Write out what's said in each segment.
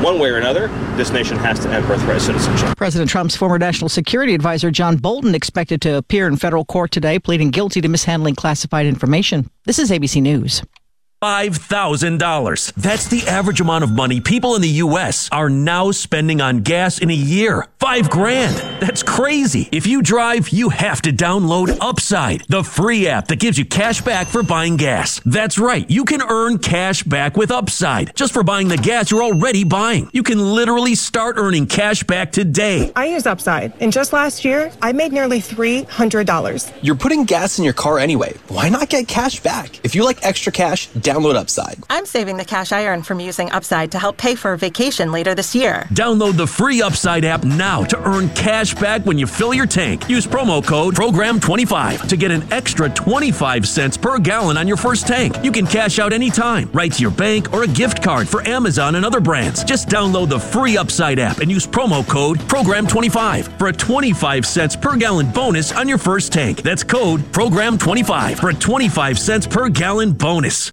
one way or another, this nation has to end birthright citizenship. President Trump's former national security advisor John Bolton expected to appear in federal court today, pleading guilty to mishandling classified information. This is ABC News. $5,000. That's the average amount of money people in the U.S. are now spending on gas in a year. $5,000. That's crazy. If you drive, you have to download Upside, the free app that gives you cash back for buying gas. That's right. You can earn cash back with Upside just for buying the gas you're already buying. You can literally start earning cash back today. I use Upside, and just last year, I made nearly $300. You're putting gas in your car anyway. Why not get cash back? If you like extra cash, download Upside. I'm saving the cash I earn from using Upside to help pay for a vacation later this year. Download the free Upside app now to earn cash back when you fill your tank. Use promo code PROGRAM25 to get an extra 25 cents per gallon on your first tank. You can cash out anytime, right to your bank or a gift card for Amazon and other brands. Just download the free Upside app and use promo code PROGRAM25 for a 25 cents per gallon bonus on your first tank. That's code PROGRAM25 for a 25 cents per gallon bonus.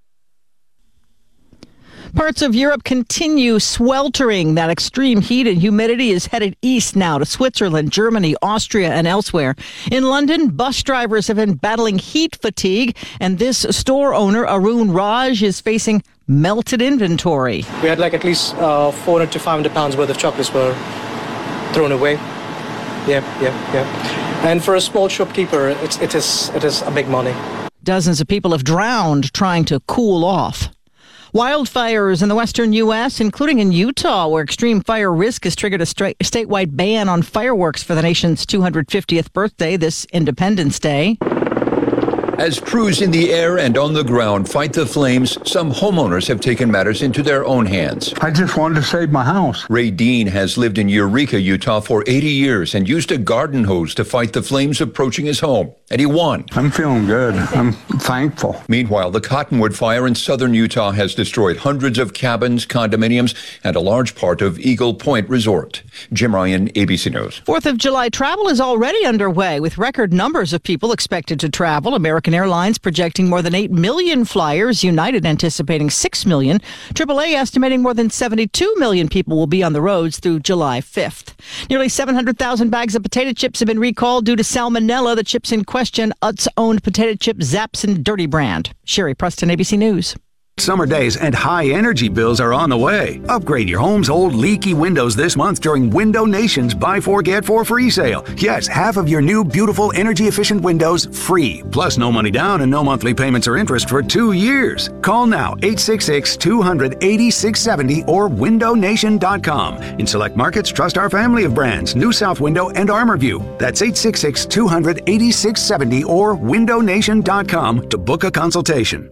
Parts of Europe continue sweltering. That extreme heat and humidity is headed east now to Switzerland, Germany, Austria, and elsewhere. In London, bus drivers have been battling heat fatigue, and this store owner, Arun Raj, is facing melted inventory. We had at least 400 to 500 pounds worth of chocolates were thrown away. Yeah. And for a small shopkeeper, it is a big money. Dozens of people have drowned trying to cool off. Wildfires in the western U.S., including in Utah, where extreme fire risk has triggered a statewide ban on fireworks for the nation's 250th birthday this Independence Day. As crews in the air and on the ground fight the flames, some homeowners have taken matters into their own hands. I just wanted to save my house. Ray Dean has lived in Eureka, Utah for 80 years and used a garden hose to fight the flames approaching his home. And he won. I'm feeling good. I'm thankful. Meanwhile, the Cottonwood Fire in southern Utah has destroyed hundreds of cabins, condominiums, and a large part of Eagle Point Resort. Jim Ryan, ABC News. 4th of July travel is already underway with record numbers of people expected to travel. American Airlines projecting more than 8 million flyers, United anticipating 6 million, AAA estimating more than 72 million people will be on the roads through July 5th. Nearly 700,000 bags of potato chips have been recalled due to salmonella. The chips in question, Utz-owned potato chip Zaps and Dirty brand. Sherry Preston, ABC News. Summer days and high energy bills are on the way. Upgrade your home's old leaky windows this month during Window Nation's Buy 4 Get 4 free sale. Yes, half of your new beautiful energy efficient windows free. Plus no money down and no monthly payments or interest for 2 years. Call now 866-200-8670 or windownation.com. In select markets, trust our family of brands, New South Window and ArmorView. That's 866-200-8670 or windownation.com to book a consultation.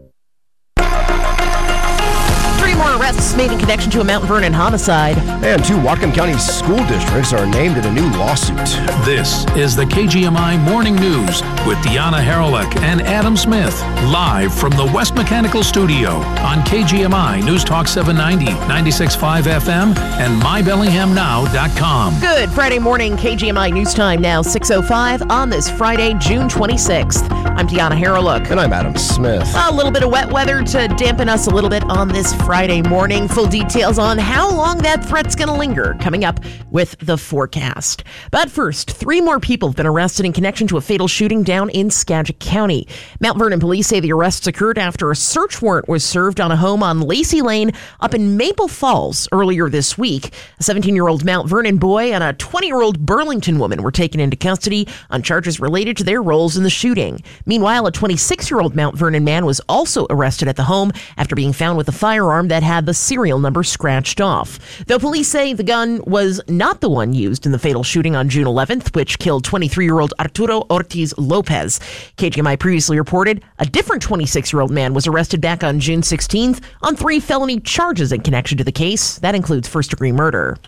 More arrests made in connection to a Mount Vernon homicide. And 2 Whatcom County school districts are named in a new lawsuit. This is the KGMI Morning News with Deanna Haralick and Adam Smith, live from the West Mechanical Studio on KGMI News Talk 790, 96.5 FM, and mybellinghamnow.com. Good Friday morning, KGMI News Time now, 6:05 on this Friday, June 26th. I'm Deanna Haralick. And I'm Adam Smith. A little bit of wet weather to dampen us a little bit on this Friday morning. Full details on how long that threat's going to linger coming up with the forecast. But first, 3 more people have been arrested in connection to a fatal shooting down in Skagit County. Mount Vernon police say the arrests occurred after a search warrant was served on a home on Lacey Lane up in Maple Falls earlier this week. A 17-year-old Mount Vernon boy and a 20-year-old Burlington woman were taken into custody on charges related to their roles in the shooting. Meanwhile, a 26-year-old Mount Vernon man was also arrested at the home after being found with a firearm that had the serial number scratched off. Though police say the gun was not the one used in the fatal shooting on June 11th, which killed 23-year-old Arturo Ortiz Lopez. KGMI previously reported a different 26-year-old man was arrested back on June 16th on 3 felony charges in connection to the case. That includes first-degree murder.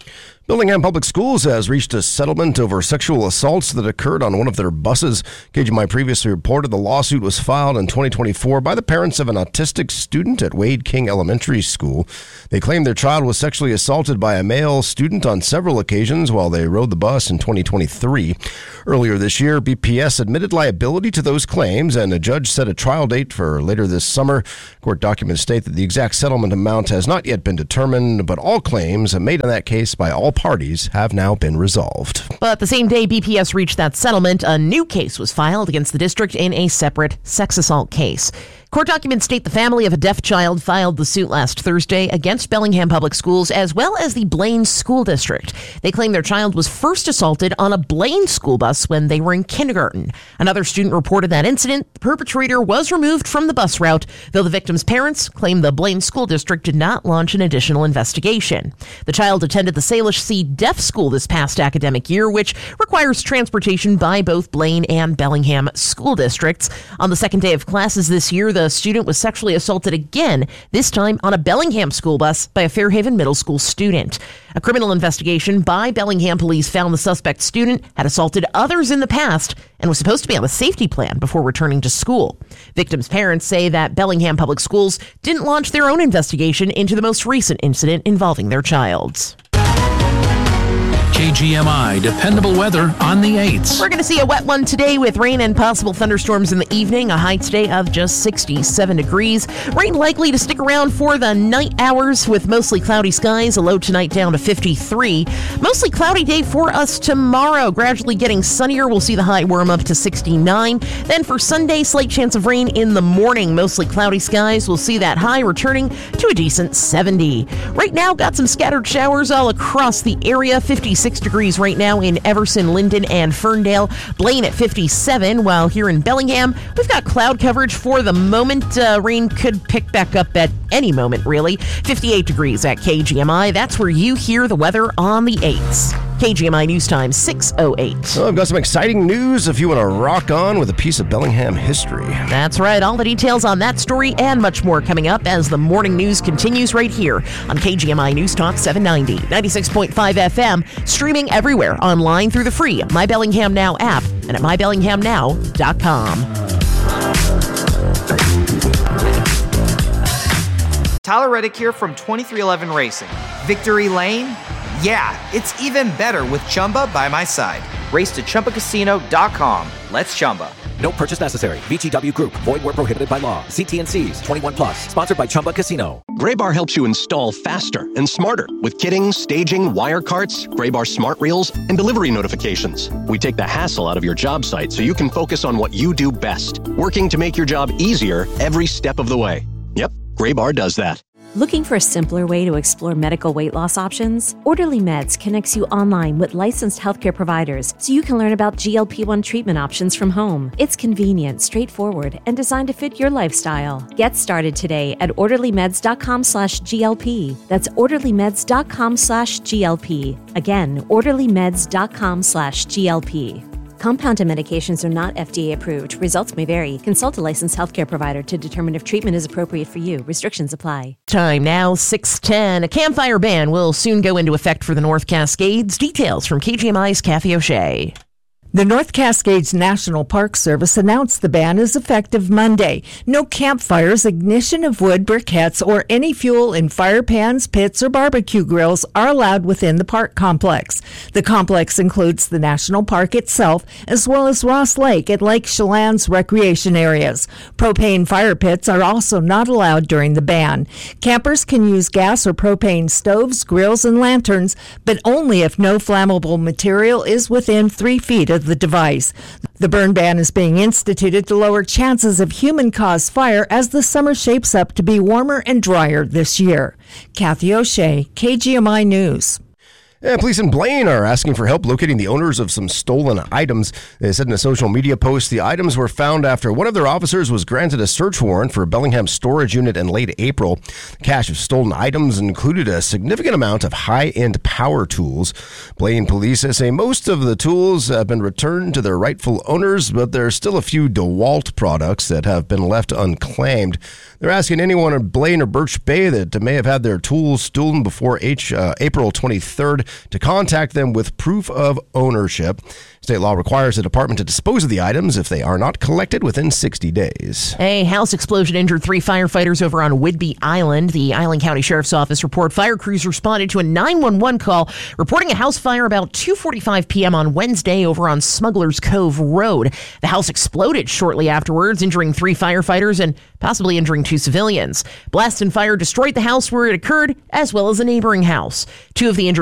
Bellingham Public Schools has reached a settlement over sexual assaults that occurred on one of their buses. KGMI previously reported the lawsuit was filed in 2024 by the parents of an autistic student at Wade King Elementary School. They claim their child was sexually assaulted by a male student on several occasions while they rode the bus in 2023. Earlier this year, BPS admitted liability to those claims, and a judge set a trial date for later this summer. Court documents state that the exact settlement amount has not yet been determined, but all claims made in that case by all parties have now been resolved. But the same day BPS reached that settlement, a new case was filed against the district in a separate sex assault case. Court documents state the family of a deaf child filed the suit last Thursday against Bellingham Public Schools as well as the Blaine School District. They claim their child was first assaulted on a Blaine school bus when they were in kindergarten. Another student reported that incident. The perpetrator was removed from the bus route, though the victim's parents claim the Blaine School District did not launch an additional investigation. The child attended the Salish C Deaf School this past academic year, which requires transportation by both Blaine and Bellingham school districts. On the second day of classes this year, the student was sexually assaulted again, this time on a Bellingham school bus by a Fairhaven Middle School student. A criminal investigation by Bellingham police found the suspect student had assaulted others in the past and was supposed to be on a safety plan before returning to school. Victims' parents say that Bellingham Public Schools didn't launch their own investigation into the most recent incident involving their child. KGMI dependable weather on the 8s. We're going to see a wet one today with rain and possible thunderstorms in the evening. A high today of just 67 degrees. Rain likely to stick around for the night hours with mostly cloudy skies. A low tonight down to 53. Mostly cloudy day for us tomorrow. Gradually getting sunnier. We'll see the high warm up to 69. Then for Sunday, slight chance of rain in the morning. Mostly cloudy skies. We'll see that high returning to a decent 70. Right now, got some scattered showers all across the area. 56 degrees right now in Everson, Linden, and Ferndale. Blaine at 57, while here in Bellingham, we've got cloud coverage for the moment. Rain could pick back up at any moment, really. 58 degrees at KGMI. That's where you hear the weather on the 8s. KGMI News Time, 6:08. Well, I've got some exciting news if you want to rock on with a piece of Bellingham history. That's right. All the details on that story and much more coming up as the morning news continues right here on KGMI News Talk 790, 96.5 FM, streaming everywhere online through the free My Bellingham Now app and at mybellinghamnow.com. Tyler Reddick here from 2311 Racing. Victory Lane? Yeah, it's even better with Chumba by my side. Race to ChumbaCasino.com. Let's Chumba. No purchase necessary. VGW Group. Void where prohibited by law. See T&Cs. 21 plus. Sponsored by Chumba Casino. Graybar helps you install faster and smarter with kitting, staging, wire carts, Graybar smart reels, and delivery notifications. We take the hassle out of your job site so you can focus on what you do best, working to make your job easier every step of the way. Yep, Graybar does that. Looking for a simpler way to explore medical weight loss options? Orderly Meds connects you online with licensed healthcare providers so you can learn about GLP-1 treatment options from home. It's convenient, straightforward, and designed to fit your lifestyle. Get started today at orderlymeds.com/GLP. That's orderlymeds.com/GLP. Again, orderlymeds.com/GLP. Compounded medications are not FDA approved. Results may vary. Consult a licensed healthcare provider to determine if treatment is appropriate for you. Restrictions apply. Time now, 6:10. A campfire ban will soon go into effect for the North Cascades. Details from KGMI's Kathy O'Shea. The North Cascades National Park Service announced the ban is effective Monday. No campfires, ignition of wood briquettes, or any fuel in fire pans, pits, or barbecue grills are allowed within the park complex. The complex includes the national park itself, as well as Ross Lake and Lake Chelan's recreation areas. Propane fire pits are also not allowed during the ban. Campers can use gas or propane stoves, grills, and lanterns, but only if no flammable material is within 3 feet of the device. The burn ban is being instituted to lower chances of human-caused fire as the summer shapes up to be warmer and drier this year. Kathy O'Shea, KGMI News. Yeah, police in Blaine are asking for help locating the owners of some stolen items. They said in a social media post the items were found after one of their officers was granted a search warrant for a Bellingham storage unit in late April. The cache of stolen items included a significant amount of high-end power tools. Blaine police say most of the tools have been returned to their rightful owners, but there are still a few DeWalt products that have been left unclaimed. They're asking anyone in Blaine or Birch Bay that may have had their tools stolen before April 23rd to contact them with proof of ownership. State law requires the department to dispose of the items if they are not collected within 60 days. A house explosion injured 3 firefighters over on Whidbey Island. The Island County Sheriff's Office report fire crews responded to a 911 call reporting a house fire about 2:45 p.m. on Wednesday over on Smuggler's Cove Road. The house exploded shortly afterwards, injuring 3 firefighters and possibly injuring 2 civilians. Blast and fire destroyed the house where it occurred, as well as a neighboring house. 2 of the injured